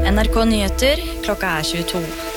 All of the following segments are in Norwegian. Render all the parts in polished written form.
NRK Nyheter, klokka 22.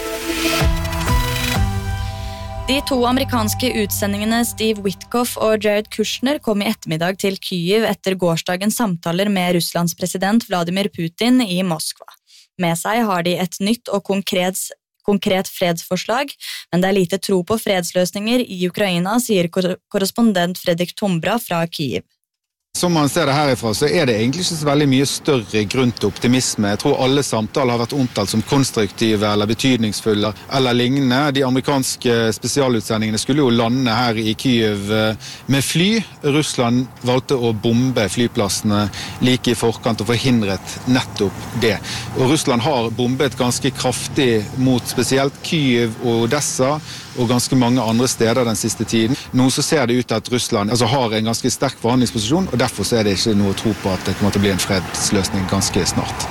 De to amerikanske utsendingene Steve Witkoff og Jared Kushner kom i ettermiddag til Kyiv etter gårsdagens samtaler med Russlands president Vladimir Putin i Moskva. Med seg har de et nytt og konkret fredsforslag, men det er lite tro på fredsløsninger i Ukraina, sier korrespondent Fredrik Tombra fra Kyiv. Som man ser det herifra, så er det egentlig ikke så veldig mye større grunn til optimisme. Jeg tror alle samtaler har vært omtalt som konstruktive eller betydningsfulle eller lignende. De amerikanske spesialutsendingene skulle jo lande her i Kyiv med fly. Russland valgte å bombe flyplassene like i forkant og forhindret nettopp det. Og Russland har bombet ganske kraftig mot spesielt Kyiv og Odessa og ganske mange andre steder den siste tiden. Nå så ser det ut til at Russland har en ganske sterk forhandlingsposisjon, og derfor så er det ikke noe å tro på at det kommer til å bli en fredsløsning ganske snart.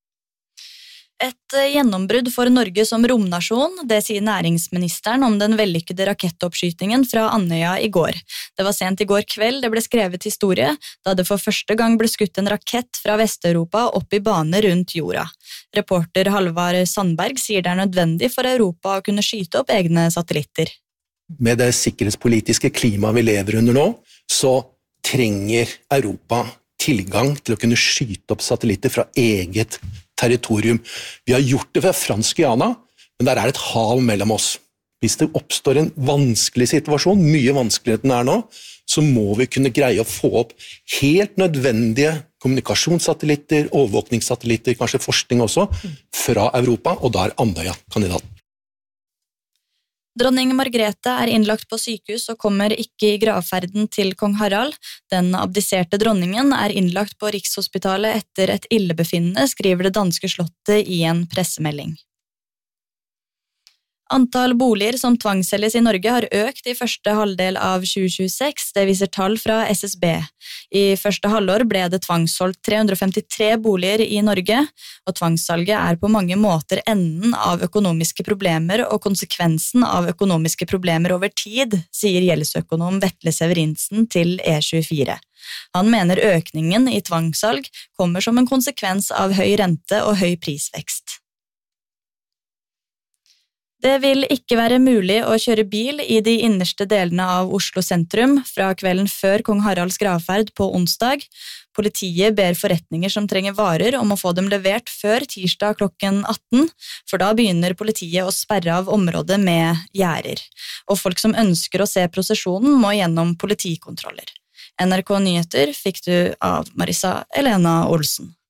Et gjennombrudd for Norge som romnasjon, det sier næringsministeren om den vellykkede rakettoppskytingen fra Andøya i går. Det var sent i går kveld det ble skrevet historie, da det for første gang ble skutt en rakett fra Vest-Europa opp i bane rundt jorda. Reporter Halvard Sandberg sier det er nødvendig for Europa å kunne skyte opp egne satellitter. Med det sikkerhetspolitiske klimaet vi lever under nå, så trenger Europa tilgang til å kunne skyte opp satellitter fra eget territorium. Vi har gjort det fra fransk Guyana, men der er det et hav mellom oss. Hvis det oppstår en vanskelig situasjon, mye vanskeligere enn den er nå, så må vi kunne greie å få opp helt nødvendige kommunikasjonssatellitter, overvåkningssatellitter, kanskje forskning også, fra Europa, og da er Andøya kandidat. Dronning Margrethe er innlagt på sykehus og kommer ikke i gravferden til kong Harald. Den abdiserte dronningen er innlagt på Rikshospitalet etter et illebefinnende, skriver det danske slottet i en pressemelding. Antall boliger som tvangsselges i Norge har økt i første halvdel av 2026, det viser tall fra SSB. I første halvår ble det tvangssolgt 353 boliger i Norge, og tvangssalget er på mange måter enden av økonomiske problemer og konsekvensen av økonomiske problemer over tid, sier gjeldsøkonom Vetle Severinsen til E24. Han mener økningen i tvangssalg kommer som en konsekvens av høy rente og høy prisvekst. Det vil ikke være mulig å kjøre bil i de innerste delene av Oslo sentrum fra kvelden før kong Haralds gravferd på onsdag. Politiet ber forretninger som trenger varer om å få dem levert før tirsdag klokken 18, for da begynner politiet å sperre av området med gjerder. Og folk som ønsker å se prosesjonen må gjennom politikontroller. NRK Nyheter fikk du av Marisa Elena Olsen.